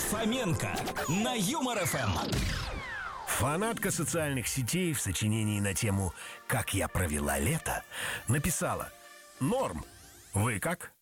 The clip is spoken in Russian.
Фоменко на Юмор ФМ. Фанатка социальных сетей в сочинении на тему «Как я провела лето» написала: «Норм, вы как?»